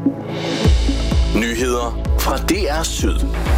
Nyheder fra DR Syd.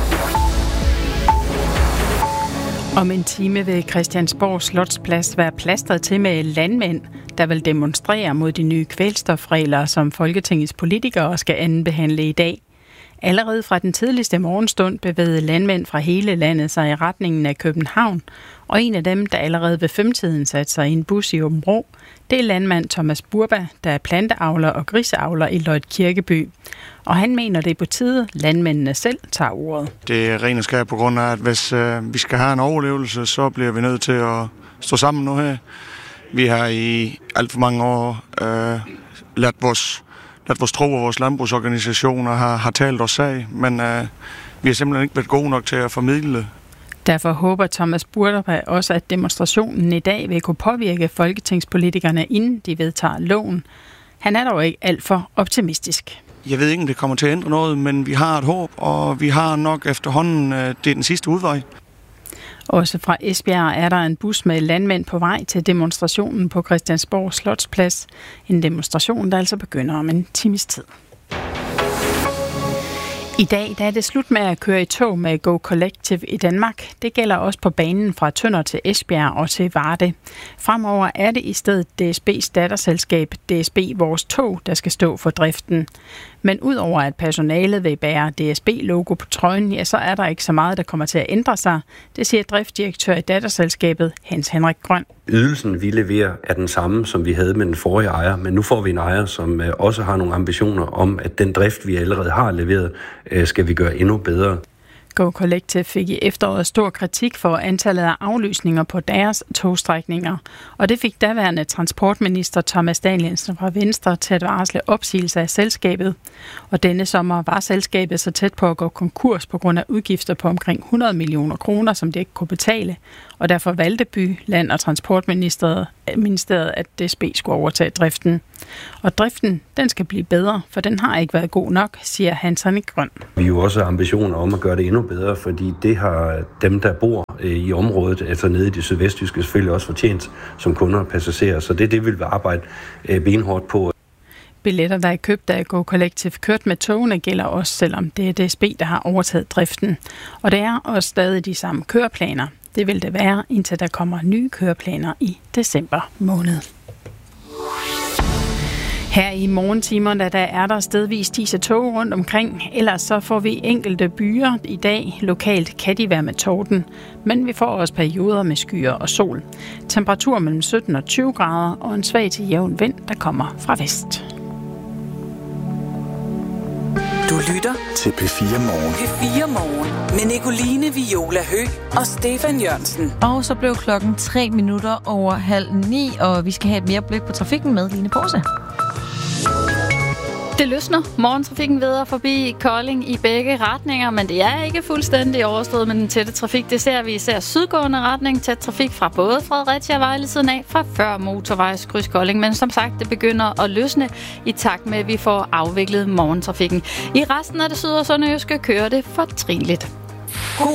Om en time vil Christiansborg Slotsplads være plastret til med landmænd, der vil demonstrere mod de nye kvælstofregler, som Folketingets politikere skal andenbehandle i dag. Allerede fra den tidligste morgenstund bevægede landmænd fra hele landet sig i retningen af København, og en af dem, der allerede ved 5-tiden satte sig i en bus i Aabenraa, det er landmand Thomas Burba, der er planteavler og griseavler i Løjt Kirkeby. Og han mener, det er på tide, landmændene selv tager ordet. Det er ren og skær på grund af, at hvis vi skal have en overlevelse, så bliver vi nødt til at stå sammen nu her. Vi har i alt for mange år ladt vores tro og vores landbrugsorganisationer har talt os sag, men vi har simpelthen ikke været gode nok til at formidle det. Derfor håber Thomas Burba også, at demonstrationen i dag vil kunne påvirke folketingspolitikerne, inden de vedtager loven. Han er dog ikke alt for optimistisk. Jeg ved ikke, om det kommer til at ændre noget, men vi har et håb, og vi har nok efterhånden, det er den sidste udvej. Også fra Esbjerg er der en bus med landmænd på vej til demonstrationen på Christiansborg Slotsplads. En demonstration, der altså begynder om en times tid. I dag er det slut med at køre i tog med Go Collective i Danmark. Det gælder også på banen fra Tønder til Esbjerg og til Varde. Fremover er det i stedet DSB's datterselskab DSB Vores Tog, der skal stå for driften. Men udover at personalet vil bære DSB-logo på trøjen, ja, så er der ikke så meget, der kommer til at ændre sig. Det siger driftsdirektør i datterselskabet Hans Henrik Grøn. Ydelsen, vi leverer, er den samme, som vi havde med den forrige ejer, men nu får vi en ejer, som også har nogle ambitioner om, at den drift, vi allerede har leveret, skal vi gøre endnu bedre. Go Collective fik i efteråret stor kritik for antallet af aflysninger på deres togstrækninger, og det fik daværende transportminister Thomas Danielsen fra Venstre til at varsle opsigelse af selskabet. Og denne sommer var selskabet så tæt på at gå konkurs på grund af udgifter på omkring 100 millioner kroner, som det ikke kunne betale. Og derfor valgte By-, Land- og Transportministeriet, at DSB skulle overtage driften. Og driften, den skal blive bedre, for den har ikke været god nok, siger Hans Henrik Grøn. Vi har jo også ambitioner om at gøre det endnu bedre, fordi det har dem, der bor i området, altså nede i det sydvestjyske, selvfølgelig også fortjent som kunder og passagerer. Så det er det, vi vil arbejde benhårdt på. Billetter, der er købt af Go Collective kørt med togene, gælder også, selvom det er DSB, der har overtaget driften. Og det er også stadig de samme køreplaner. Det vil det være, indtil der kommer nye køreplaner i december måned. Her i morgentimerne, der er der stedvis dis af tog rundt omkring. Ellers så får vi enkelte byer i dag. Lokalt kan de være med torden, men vi får også perioder med skyer og sol. Temperatur mellem 17 og 20 grader og en svag til jævn vind, der kommer fra vest. Du lytter til P4 Morgen. P4 Morgen med Nicoline Viola Høgh og Stefan Jørgensen. Og så blev klokken 8:03, og vi skal have et mere blik på trafikken med Line Porse. Det løsner morgentrafikken videre forbi Kolding i begge retninger, men det er ikke fuldstændig overstået med den tætte trafik. Det ser vi især sydgående retning, tæt trafik fra både Fredericia og Vejle siden af, fra før motorvejskryds Kolding. Men som sagt, det begynder at løsne i takt med, at vi får afviklet morgentrafikken. I resten af det syd- og sønderjyske kører det fortrinligt.